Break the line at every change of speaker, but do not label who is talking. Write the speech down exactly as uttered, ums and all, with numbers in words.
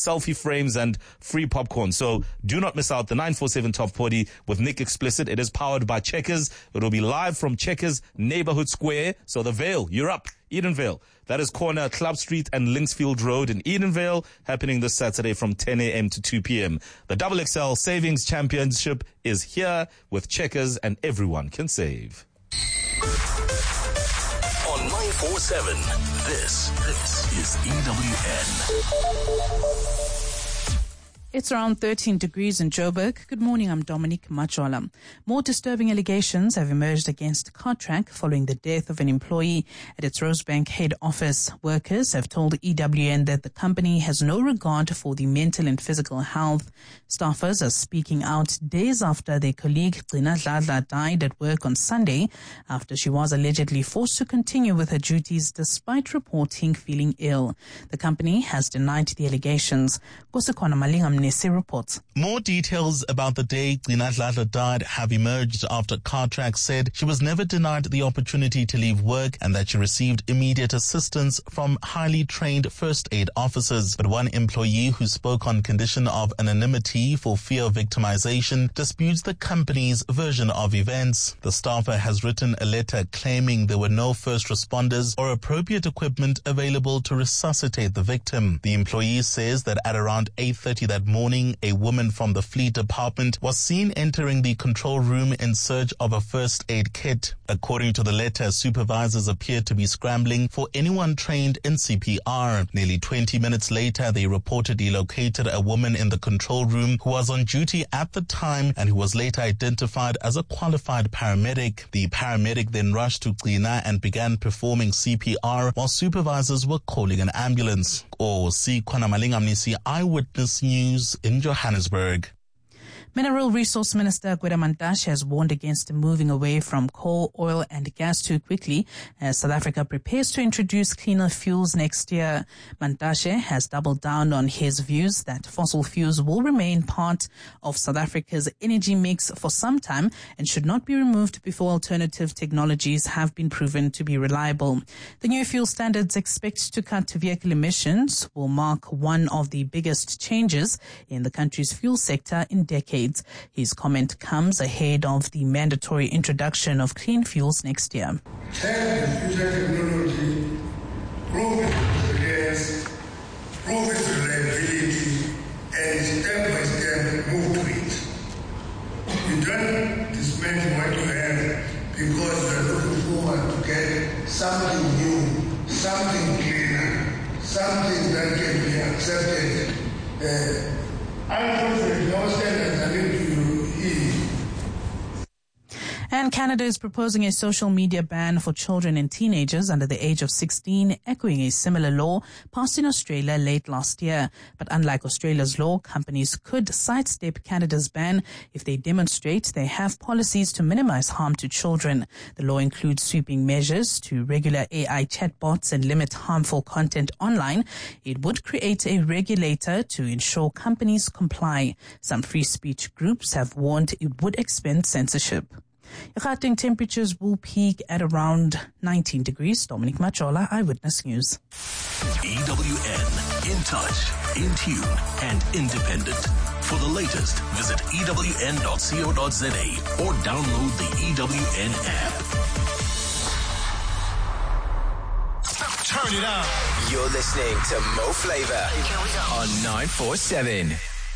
selfie frames, and free popcorn. So do not miss out the nine four seven Top forty with Nick Explicit. It is powered by Checkers. It will be live from Checkers Neighborhood Square. So the Vale, you're up. Edenvale. That is corner Club Street and Linksfield Road in Edenvale, happening this Saturday from ten a.m. to two p.m. The Double X L Savings Championship is here with Checkers, and everyone can save.
On nine four seven, this, this is E W N.
It's around thirteen degrees in Joburg. Good morning, I'm Dominic Machola. More disturbing allegations have emerged against Cartrack following the death of an employee at its Rosebank head office. Workers have told E W N that the company has no regard for the mental and physical health. Staffers are speaking out days after their colleague Gcina Dladla died at work on Sunday after she was allegedly forced to continue with her duties despite reporting feeling ill. The company has denied the allegations. Kosekwana Malingam reports.
More details about the day Gcina Dladla died have emerged after Cartrack said she was never denied the opportunity to leave work and that she received immediate assistance from highly trained first aid officers. But one employee who spoke on condition of anonymity for fear of victimization disputes the company's version of events. The staffer has written a letter claiming there were no first responders or appropriate equipment available to resuscitate the victim. The employee says that at around eight thirty that morning, a woman from the fleet department was seen entering the control room in search of a first aid kit. According to the letter, supervisors appeared to be scrambling for anyone trained in C P R. Nearly twenty minutes later, they reportedly located a woman in the control room who was on duty at the time and who was later identified as a qualified paramedic. The paramedic then rushed to Gcina and began performing C P R while supervisors were calling an ambulance. Or see Kwana Malingamnisi Eyewitness News in Johannesburg.
Mineral Resource Minister Gwede Mantashe has warned against moving away from coal, oil and gas too quickly as South Africa prepares to introduce cleaner fuels next year. Mantashe has doubled down on his views that fossil fuels will remain part of South Africa's energy mix for some time and should not be removed before alternative technologies have been proven to be reliable. The new fuel standards expect to cut vehicle emissions will mark one of the biggest changes in the country's fuel sector in decades. His comment comes ahead of the mandatory introduction of clean fuels next year.
Have the future technology, prove its resilience, prove its reliability, and step by step move to it. You don't dismantle what you have because you're looking forward to get something new, something cleaner, something that can be accepted. Uh, Unfortunately, no standards are linked to E.
And Canada is proposing a social media ban for children and teenagers under the age of sixteen, echoing a similar law passed in Australia late last year. But unlike Australia's law, companies could sidestep Canada's ban if they demonstrate they have policies to minimize harm to children. The law includes sweeping measures to regulate A I chatbots and limit harmful content online. It would create a regulator to ensure companies comply. Some free speech groups have warned it would expand censorship. Gauteng temperatures will peak at around nineteen degrees. Dominic Machola, Eyewitness News.
E W N, in touch, in tune, and independent. For the latest, visit E W N dot co dot za or download the E W N app.
Turn it up. You're listening to Mo Flavor on nine four seven.